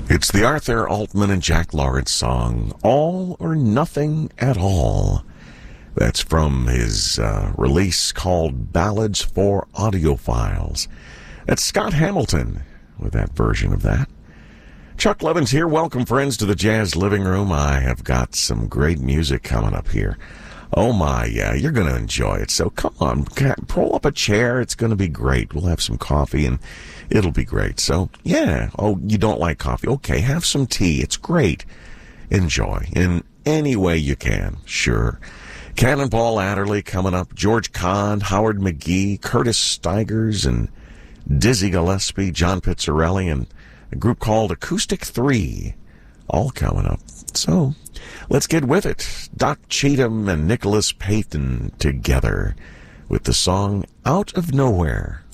It's the Arthur Altman and Jack Lawrence song, All or Nothing at All. That's from his release called Ballads for Audiophiles. That's Scott Hamilton with that version of that. Chuck Levins here. Welcome, friends, to the Jazz Living Room. I have got some great music coming up here. Oh, my, yeah, you're going to enjoy it. So come on, pull up a chair. It's going to be great. We'll have some coffee, and it'll be great. So, yeah. Oh, you don't like coffee? Okay, have some tea. It's great. Enjoy in any way you can. Sure. Cannonball Adderley coming up. George Kahn, Howard McGee, Curtis Stigers, and Dizzy Gillespie, John Pizzarelli, and a group called Acoustic 3. All coming up. So, let's get with it. Doc Cheatham and Nicholas Payton together with the song Out of Nowhere.